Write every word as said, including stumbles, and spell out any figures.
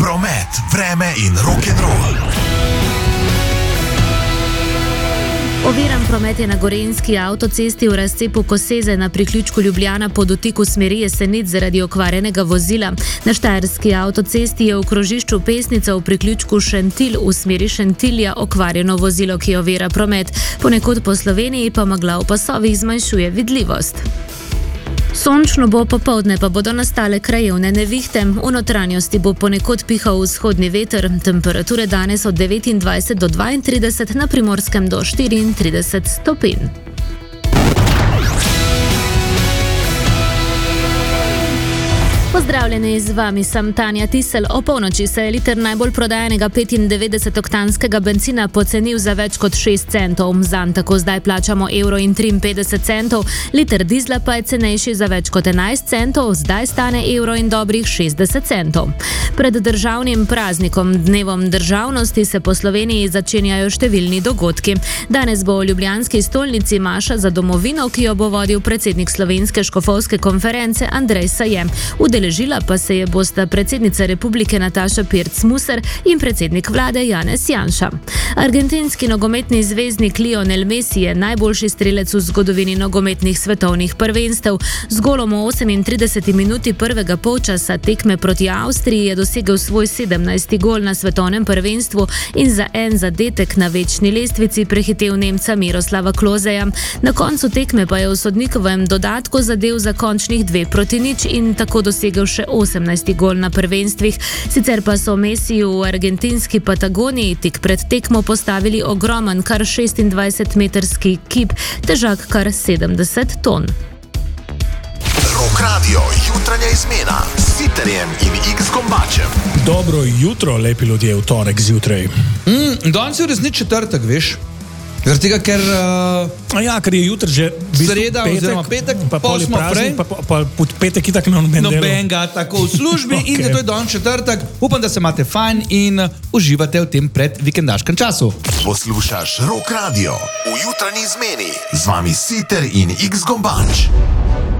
promet, vreme in rock'n'roll. Oviran promet je na gorenjski avtocesti v razcepu Koseze na priključku Ljubljana po dotiku smeri Jesenic zaradi okvarjenega vozila. Na štajerski avtocesti je v krožišču Pesnica v priključku Šentilj v smeri Šentilja okvarjeno vozilo, ki ovira promet. Ponekod po Sloveniji pa megla v pasovih zmanjšuje vidljivost. Sončno bo, popoldne pa bodo nastale krajevne nevihte. V notranjosti bo ponekod pihal vzhodni veter. Temperature danes od devetindvajset do dvaintrideset, na Primorskem do štiriintrideset stopinj. Pozdravljeni, z vami sem Tanja Tisel. O polnoči se je liter najbolj prodajanega petindevetdesetoktanskega bencina pocenil za več kot šest centov. Zanj tako zdaj plačamo evro in triinpetdeset centov. Liter dizla pa je cenejši za več kot enajst centov, zdaj stane evro in dobrih šestdeset centov. Pred državnim praznikom, dnevom državnosti, se po Sloveniji začenjajo številni dogodki. Danes bo v ljubljanski stolnici maša za domovino, ki jo bo vodil predsednik Slovenske škofovske konference Andrej Sajem. Udeležila pa se je bosta predsednica republike Nataša Pirc Musar in predsednik vlade Janez Janša. Argentinski nogometni zvezdnik Lionel Messi je najboljši strelec v zgodovini nogometnih svetovnih prvenstev. Z golom v osemintrideseti minuti prvega polčasa tekme proti Avstriji je dosegel svoj sedemnajsti gol na svetovnem prvenstvu in za en zadetek na večni lestvici prehitel Nemca Miroslava Kloseja. Na koncu tekme pa je v sodnikovem dodatku zadel za končnih dve proti nič in tako dosegel še osemnajsti gol na prvenstvih. Sicer pa so Messiju v argentinski Patagoniji tik pred tekmo postavili ogromen, kar šestindvajsetmetrski kip, težak kar sedemdeset ton. Rock Radio, jutranja izmena s Siterjem in X Gombačem. Dobro jutro, lepi ljudje, v torek zjutraj. Mm, danes je resnič četrtek, veš? Zaradi tega, ker... Uh, ja, ker je jutri že sreda oziroma petek, pa pol smo prej. Pa, pa, pa pod petek itak na noben delu. Nobenga, tako v službi Okay. in zato je danes četrtek. Upam, da se imate fajn in uživate v tem pred vikendaškem času. Poslušaš Rock Radio v jutranji izmeni. Z vami Siter in X Gombač.